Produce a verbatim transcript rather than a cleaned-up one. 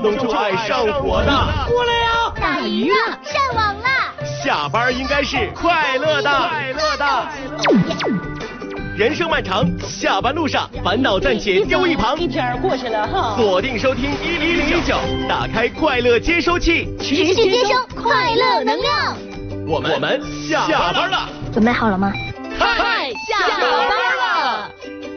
中最爱上火的。 过来呀！ 打鱼了，上网了。 下班应该是快乐的，快乐的。人生漫长，下班路上烦恼暂且丢一旁。 一天过去了哈。 锁定收听一零一九，打开快乐接收器， 持续接收快乐能量。 我们我们下班了。 准备好了吗？ 嗨， 下班。